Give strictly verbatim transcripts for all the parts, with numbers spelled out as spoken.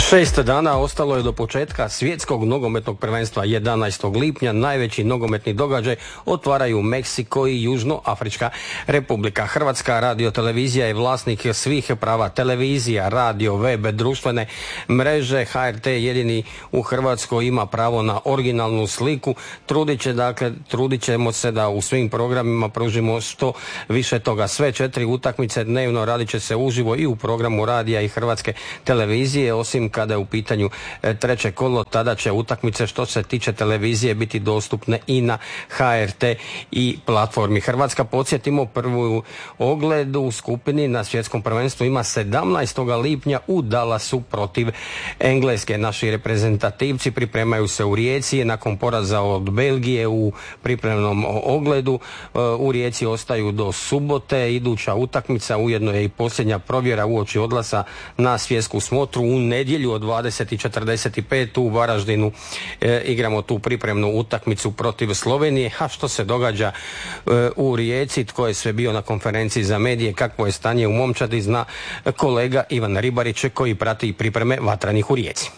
Šest dana ostalo je do početka svjetskog nogometnog prvenstva. jedanaestog lipnja najveći nogometni događaj otvaraju Meksiko i Južnoafrička republika. Hrvatska radiotelevizija je vlasnik svih prava televizija, radio, web, društvene mreže. H R T jedini u Hrvatskoj ima pravo na originalnu sliku. Trudit će, dakle, trudit ćemo se da u svim programima pružimo što više toga. Sve četiri utakmice dnevno radit će se uživo i u programu radija i Hrvatske televizije, osim kada je u pitanju treće kolo, tada će utakmice što se tiče televizije biti dostupne i na H R T i platformi. Hrvatska, podsjetimo, prvu ogled u skupini na svjetskom prvenstvu ima sedamnaestog lipnja u Dallasu protiv Engleske. Naši reprezentativci pripremaju se u Rijeci nakon poraza od Belgije u pripremnom ogledu. U Rijeci ostaju do subote. Iduća utakmica ujedno je i posljednja provjera uoči odlaska na svjetsku smotru u nedjelju od dvadeset i četrdeset pet u Varaždinu. E, igramo tu pripremnu utakmicu protiv Slovenije. A što se događa e, u Rijeci, tko je sve bio na konferenciji za medije, kakvo je stanje u momčadi, zna kolega Ivan Ribarić koji prati pripreme Vatranih u Rijeci.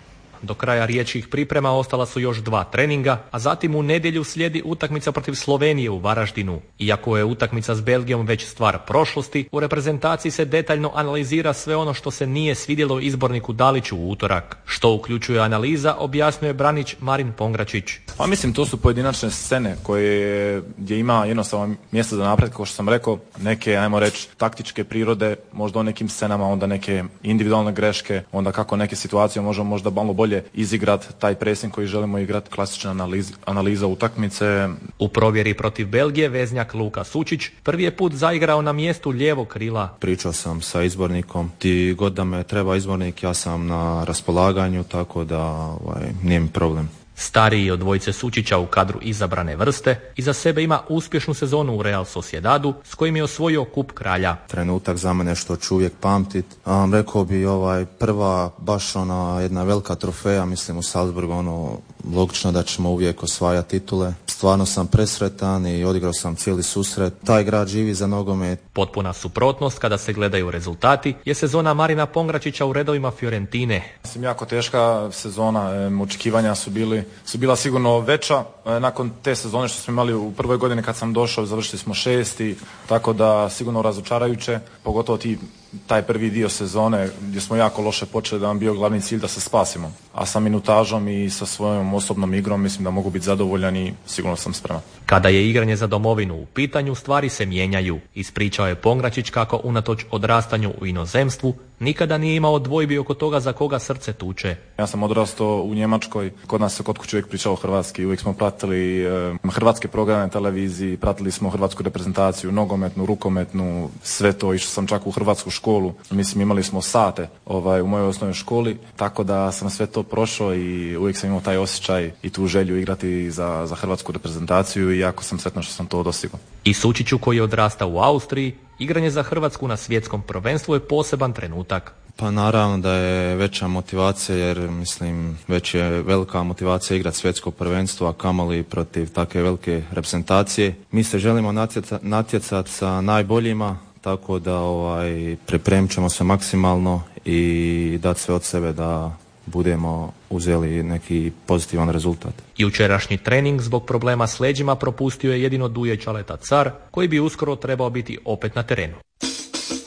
Do kraja riječkih priprema ostala su još dva treninga, a zatim u nedjelju slijedi utakmica protiv Slovenije u Varaždinu. Iako je utakmica s Belgijom već stvar prošlosti, u reprezentaciji se detaljno analizira sve ono što se nije svidjelo izborniku Daliću u utorak. Što uključuje analiza, objasnjuje branič Marin Pongračić. Pa mislim, to su pojedinačne scene koje gdje ima jednostavno mjesto za napred, kao što sam rekao, neke, ajmo reći, taktičke prirode, možda u nekim scenama, onda neke individualne greške, onda kako neke situacije možemo možda malo bolje izigrat taj pressing koji želimo igrati, klasična analiz, analiza utakmice. U provjeri protiv Belgije veznjak Luka Sučić prvi je put zaigrao na mjestu lijevog krila. Pričao sam sa izbornikom, ti god da me treba izbornik, ja sam na raspolaganju, tako da ovaj, nije mi problem. Stariji od dvojice Sučića u kadru izabrane vrste, iza sebe ima uspješnu sezonu u Real Sociedadu s kojim je osvojio kup kralja. Trenutak za mene što ću uvijek pamtit. Um, rekao bi ovaj prva baš ona jedna velika trofeja, mislim u Salzburgu, ono logično da ćemo uvijek osvajati titule. Stvarno sam presretan i odigrao sam cijeli susret. Taj grad živi za nogomet. Potpuna suprotnost kada se gledaju rezultati je sezona Marina Pongračića u redovima Fiorentine. Mislim, jako teška sezona, e, očekivanja su bili su bila sigurno veća. E, nakon te sezone što smo imali u prvoj godini kad sam došao, završili smo šesti, tako da sigurno razočarajuće, pogotovo ti taj prvi dio sezone gdje smo jako loše počeli, da nam bio glavni cilj da se spasimo. A sa minutažom i sa svojom osobnom igrom mislim da mogu biti zadovoljan i sigurno sam spreman. Kada je igranje za domovinu u pitanju, stvari se mijenjaju. Ispričao je Pongračić kako unatoč odrastanju u inozemstvu nikada nije imao dvojbi oko toga za koga srce tuče. Ja sam odrastao u Njemačkoj, kod nas se kod kuće uvijek pričao hrvatski, uvijek smo pratili e, hrvatske programe na televiziji, pratili smo hrvatsku reprezentaciju, nogometnu, rukometnu, sve to, išao sam čak u hrvatsku školu, mislim imali smo sate ovaj, u mojoj osnovnoj školi, tako da sam sve to prošao i uvijek sam imao taj osjećaj i tu želju igrati za, za hrvatsku reprezentaciju i jako sam sretan što sam to dostigao. I Sučiću koji je odrastao u Austriji, igranje za Hrvatsku na svjetskom prvenstvu je poseban trenutak. Pa naravno da je veća motivacija jer mislim već je velika motivacija igrati svjetsko prvenstvo, a kamoli protiv takve velike reprezentacije. Mi se želimo natjecati natjecat sa najboljima, tako da ovaj, pripremit ćemo se maksimalno i dati sve od sebe da budemo uzeli neki pozitivan rezultat. Jučerašnji trening zbog problema s leđima propustio je jedino Duje Čaleta Car, koji bi uskoro trebao biti opet na terenu.